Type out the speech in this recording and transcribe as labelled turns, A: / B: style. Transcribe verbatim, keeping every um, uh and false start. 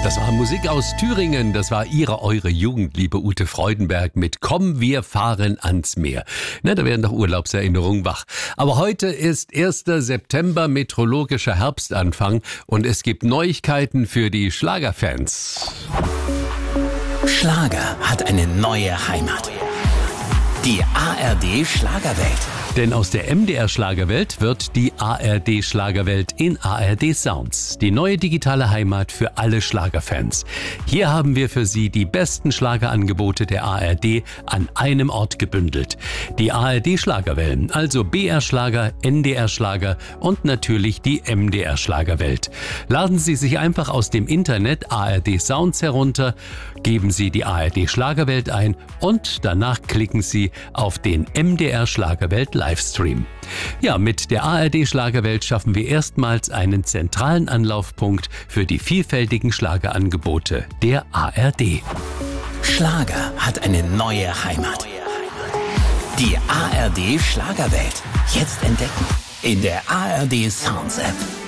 A: Das war Musik aus Thüringen, das war ihre, eure Jugend, liebe Ute Freudenberg mit Komm, wir fahren ans Meer. Na, da werden doch Urlaubserinnerungen wach. Aber heute ist erster September, meteorologischer Herbstanfang und es gibt Neuigkeiten für die Schlagerfans.
B: Schlager hat eine neue Heimat. Die A R D Schlagerwelt.
A: Denn aus der M D R Schlagerwelt wird die A R D Schlagerwelt in A R D Sounds. Die neue digitale Heimat für alle Schlagerfans. Hier haben wir für Sie die besten Schlagerangebote der A R D an einem Ort gebündelt. Die A R D Schlagerwellen, also B R Schlager, N D R Schlager und natürlich die M D R Schlagerwelt. Laden Sie sich einfach aus dem Internet A R D Sounds herunter, geben Sie die A R D Schlagerwelt ein und danach klicken Sie auf den M D R Schlagerwelt Livestream. Ja, mit der A R D Schlagerwelt schaffen wir erstmals einen zentralen Anlaufpunkt für die vielfältigen Schlagerangebote der A R D.
B: Schlager hat eine neue Heimat. Die A R D Schlagerwelt. Jetzt entdecken in der A R D Sounds App.